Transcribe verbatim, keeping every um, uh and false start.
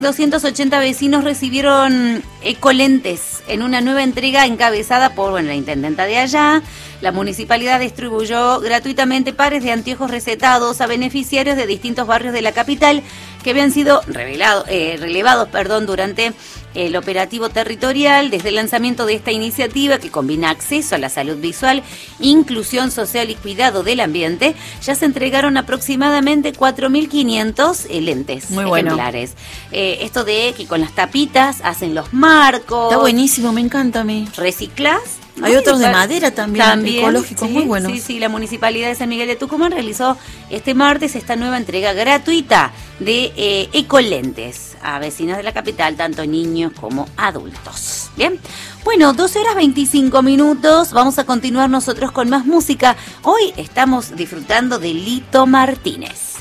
doscientos ochenta vecinos recibieron ecolentes en una nueva entrega encabezada por bueno, la intendenta de allá. La municipalidad distribuyó gratuitamente pares de anteojos recetados a beneficiarios de distintos barrios de la capital que habían sido revelado, eh, relevados perdón, durante el operativo territorial. Desde el lanzamiento de esta iniciativa, que combina acceso a la salud visual, inclusión social y cuidado del ambiente, ya se entregaron aproximadamente cuatro mil quinientos lentes Muy bueno. ejemplares. Eh, esto de que con las tapitas hacen los marcos. Está buenísimo, me encanta a mí. Reciclás. Hay otros de madera también, también ecológicos, sí, muy buenos. Sí, sí, la Municipalidad de San Miguel de Tucumán realizó este martes esta nueva entrega gratuita de eh, ecolentes a vecinos de la capital, tanto niños como adultos. Bien, bueno, doce horas veinticinco minutos, vamos a continuar nosotros con más música. Hoy estamos disfrutando de Lito Martínez.